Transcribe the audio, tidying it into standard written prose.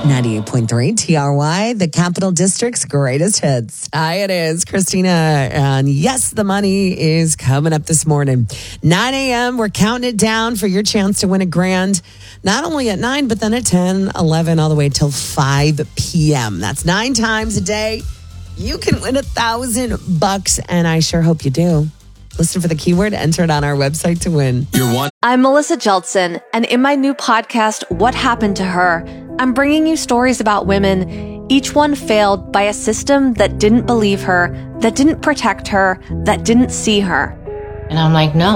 98.3 TRY, the Capital District's greatest hits. Hi, it is Christina. And yes, the money is coming up this morning. 9 a.m., we're counting it down for your chance to win a grand. Not only at 9, but then at 10, 11, all the way till 5 p.m. That's 9 times a day. You can win $1,000, and I sure hope you do. Listen for the keyword, enter it on our website to win. I'm Melissa Jeltsin, and in my new podcast, What Happened to Her, I'm bringing you stories about women, each one failed by a system that didn't believe her, that didn't protect her, that didn't see her. And I'm like, no,